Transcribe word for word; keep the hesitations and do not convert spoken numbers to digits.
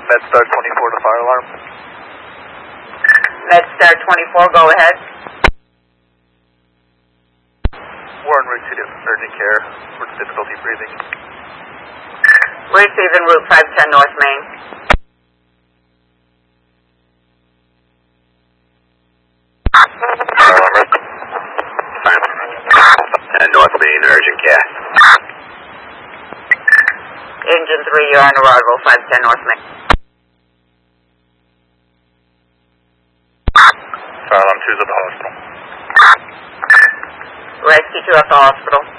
MedStar twenty-four to fire alarm. MedStar twenty-four, go ahead. We're en route to urgent care for difficulty breathing. We're receiving Route five ten North Main. And North Main, urgent care. Engine three, you're on arrival, five ten North Main. Fire alarm two is at the hospital. Rescue two at the hospital.